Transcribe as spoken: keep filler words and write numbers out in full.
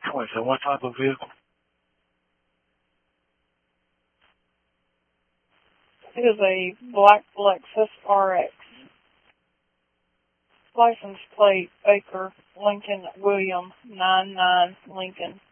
twenty. What type of vehicle? It is a black Lexus R X. License plate Baker Lincoln William nine nine Lincoln.